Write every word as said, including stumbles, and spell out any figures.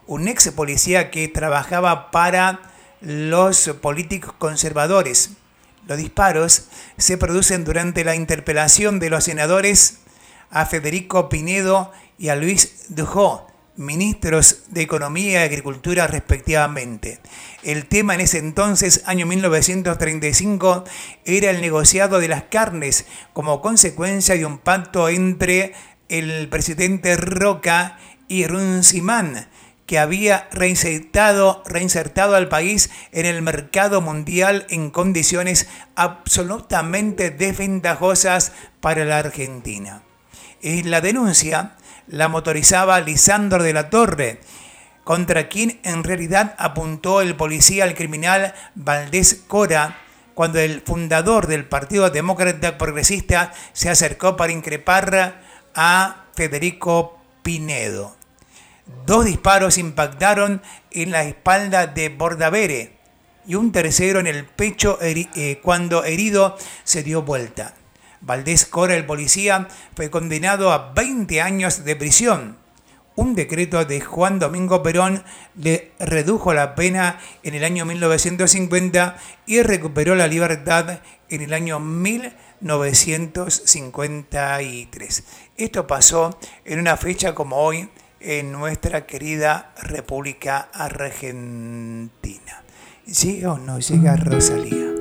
un ex policía que trabajaba para los políticos conservadores. Los disparos se producen durante la interpelación de los senadores a Federico Pinedo y a Luis Dujó, ministros de Economía y Agricultura respectivamente. El tema en ese entonces, año mil novecientos treinta y cinco, era el negociado de las carnes como consecuencia de un pacto entre el presidente Roca y Runciman, que había reinsertado, reinsertado al país en el mercado mundial en condiciones absolutamente desventajosas para la Argentina. En la denuncia la motorizaba Lisandro de la Torre, contra quien en realidad apuntó el policía al criminal Valdés Cora, cuando el fundador del Partido Demócrata Progresista se acercó para increpar a Federico Pinedo. Dos disparos impactaron en la espalda de Bordavere y un tercero en el pecho heri- eh, cuando herido se dio vuelta. Valdés Cora, el policía, fue condenado a veinte años de prisión. Un decreto de Juan Domingo Perón le redujo la pena en el año mil novecientos cincuenta y recuperó la libertad en el año mil novecientos cincuenta y tres. Esto pasó en una fecha como hoy en nuestra querida República Argentina. ¿Llega o no llega Rosalía?